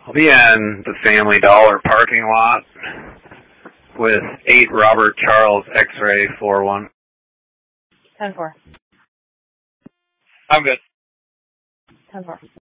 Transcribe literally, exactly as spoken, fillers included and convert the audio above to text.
I'll be in the Family Dollar parking lot with eight Robert Charles X-ray four one. ten four. I'm good. ten four.